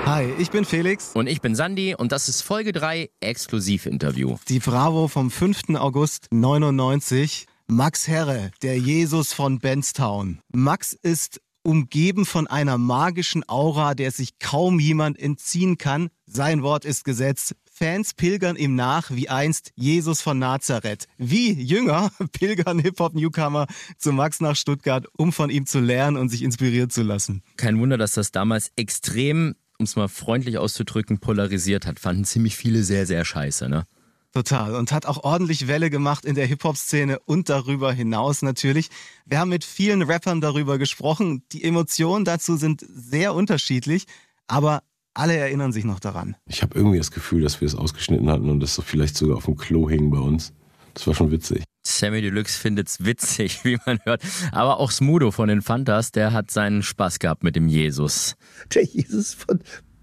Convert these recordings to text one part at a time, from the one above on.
Hi, ich bin Felix. Und ich bin Sandy und das ist Folge 3 Exklusivinterview. Die Bravo vom 5. August 99. Max Herre, der Jesus von Benztown. Max ist umgeben von einer magischen Aura, der sich kaum jemand entziehen kann. Sein Wort ist Gesetz. Fans pilgern ihm nach wie einst Jesus von Nazareth. Wie Jünger pilgern Hip-Hop-Newcomer zu Max nach Stuttgart, um von ihm zu lernen und sich inspirieren zu lassen. Kein Wunder, dass das damals extrem, um es mal freundlich auszudrücken, polarisiert hat. Fanden ziemlich viele sehr, sehr scheiße, ne? Total. Und hat auch ordentlich Welle gemacht in der Hip-Hop-Szene und darüber hinaus natürlich. Wir haben mit vielen Rappern darüber gesprochen. Die Emotionen dazu sind sehr unterschiedlich, aber alle erinnern sich noch daran. Ich habe irgendwie das Gefühl, dass wir es ausgeschnitten hatten und das so vielleicht sogar auf dem Klo hing bei uns. Das war schon witzig. Sammy Deluxe findet's witzig, wie man hört. Aber auch Smudo von den Fantas, der hat seinen Spaß gehabt mit dem Jesus. Der Jesus von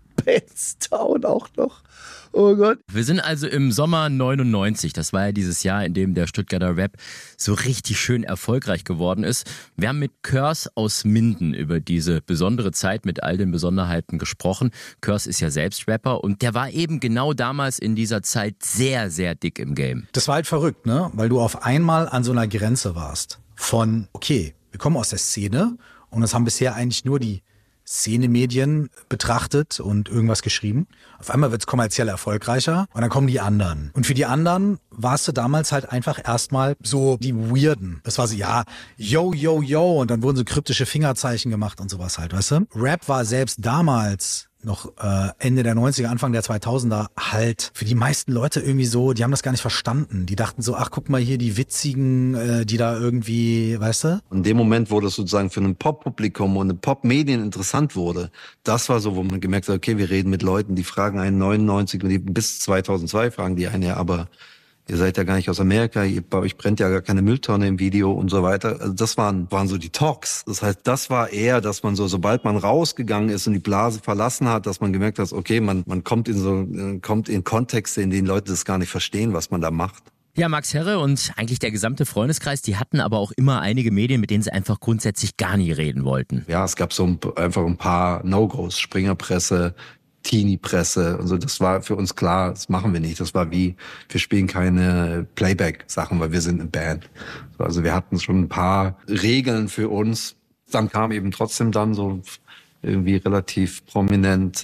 Benztown auch noch. Oh Gott. Wir sind also im Sommer 99. Das war ja dieses Jahr, in dem der Stuttgarter Rap so richtig schön erfolgreich geworden ist. Wir haben mit Curse aus Minden über diese besondere Zeit mit all den Besonderheiten gesprochen. Curse ist ja selbst Rapper und der war eben genau damals in dieser Zeit sehr, sehr dick im Game. Das war halt verrückt, ne? Weil du auf einmal an so einer Grenze warst. Von, okay, wir kommen aus der Szene und das haben bisher eigentlich nur die Szenemedien betrachtet und irgendwas geschrieben. Auf einmal wird's kommerziell erfolgreicher und dann kommen die anderen. Und für die anderen warst du damals halt einfach erstmal so die Weirden. Das war so, ja, yo, yo, yo und dann wurden so kryptische Fingerzeichen gemacht und sowas halt, weißt du? Rap war selbst damals noch Ende der 90er, Anfang der 2000er halt für die meisten Leute irgendwie so, die haben das gar nicht verstanden. Die dachten so, ach guck mal hier die Witzigen, die da irgendwie, weißt du? Und in dem Moment, wo das sozusagen für ein Pop-Publikum und eine Pop-Medien interessant wurde, das war so, wo man gemerkt hat, okay, wir reden mit Leuten, die fragen einen 99 und die bis 2002 fragen die einen, ja, aber ihr seid ja gar nicht aus Amerika, bei euch brennt ja gar keine Mülltonne im Video und so weiter. Also das waren so die Talks. Das heißt, das war eher, dass man so, sobald man rausgegangen ist und die Blase verlassen hat, dass man gemerkt hat, okay, man kommt in Kontexte, in denen Leute das gar nicht verstehen, was man da macht. Ja, Max Herre und eigentlich der gesamte Freundeskreis, die hatten aber auch immer einige Medien, mit denen sie einfach grundsätzlich gar nie reden wollten. Ja, es gab so einfach ein paar No-Gos, Springerpresse, Teenie-Presse und so, das war für uns klar, das machen wir nicht. Das war wie, wir spielen keine Playback-Sachen, weil wir sind eine Band. Also wir hatten schon ein paar Regeln für uns. Dann kam eben trotzdem dann so irgendwie relativ prominent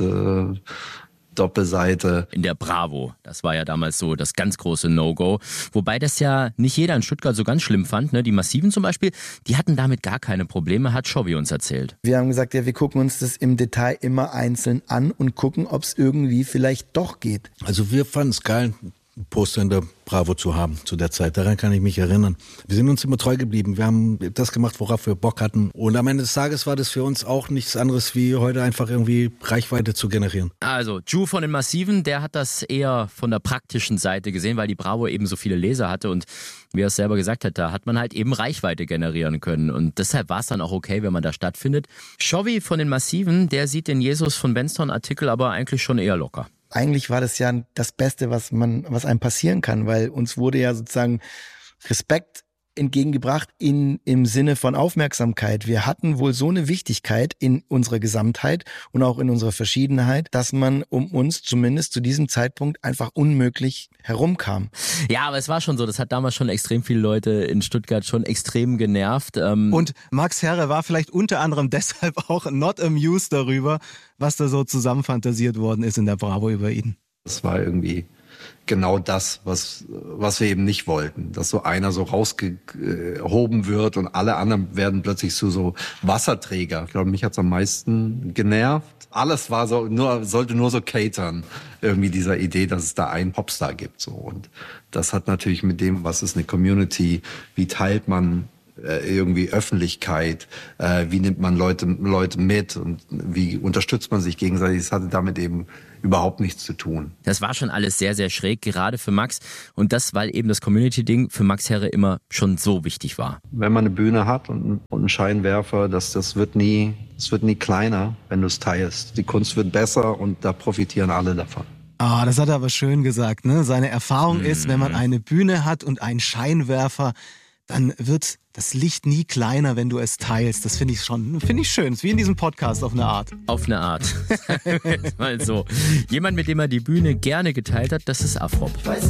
Doppelseite. In der Bravo. Das war ja damals so das ganz große No-Go. Wobei das ja nicht jeder in Stuttgart so ganz schlimm fand. Ne? Die Massiven zum Beispiel, die hatten damit gar keine Probleme, hat Chovy uns erzählt. Wir haben gesagt, ja, wir gucken uns das im Detail immer einzeln an und gucken, ob es irgendwie vielleicht doch geht. Also wir fanden es geil, ein Poster in der Bravo zu haben zu der Zeit. Daran kann ich mich erinnern. Wir sind uns immer treu geblieben. Wir haben das gemacht, worauf wir Bock hatten. Und am Ende des Tages war das für uns auch nichts anderes, wie heute einfach irgendwie Reichweite zu generieren. Also, Ju von den Massiven, der hat das eher von der praktischen Seite gesehen, weil die Bravo eben so viele Leser hatte und wie er es selber gesagt hat, da hat man halt eben Reichweite generieren können und deshalb war es dann auch okay, wenn man da stattfindet. Chovy von den Massiven, der sieht den Jesus von Benztown Artikel aber eigentlich schon eher locker. Eigentlich war das ja das Beste, was einem passieren kann, weil uns wurde ja sozusagen Respekt entgegengebracht im Sinne von Aufmerksamkeit. Wir hatten wohl so eine Wichtigkeit in unserer Gesamtheit und auch in unserer Verschiedenheit, dass man um uns zumindest zu diesem Zeitpunkt einfach unmöglich herumkam. Ja, aber es war schon so, das hat damals schon extrem viele Leute in Stuttgart schon extrem genervt. Und Max Herre war vielleicht unter anderem deshalb auch not amused darüber, was da so zusammenfantasiert worden ist in der Bravo über ihn. Das war irgendwie genau das, was wir eben nicht wollten. Dass so einer so rausgehoben wird und alle anderen werden plötzlich zu so Wasserträger. Ich glaube, mich hat's am meisten genervt. Alles war sollte nur so catern, irgendwie dieser Idee, dass es da einen Popstar gibt. So. Und das hat natürlich mit dem, was ist eine Community, wie teilt man irgendwie Öffentlichkeit, wie nimmt man Leute mit und wie unterstützt man sich gegenseitig. Das hatte damit eben überhaupt nichts zu tun. Das war schon alles sehr, sehr schräg, gerade für Max. Und das, weil eben das Community-Ding für Max Herre immer schon so wichtig war. Wenn man eine Bühne hat und einen Scheinwerfer, das wird nie kleiner, wenn du es teilst. Die Kunst wird besser und da profitieren alle davon. Ah, das hat er aber schön gesagt, ne? Seine Erfahrung ist, wenn man eine Bühne hat und einen Scheinwerfer, dann wird das Licht nie kleiner, wenn du es teilst. Das finde ich schön. Das ist wie in diesem Podcast auf eine Art. Auf eine Art. Mal so. Jemand, mit dem er die Bühne gerne geteilt hat, das ist Afrop.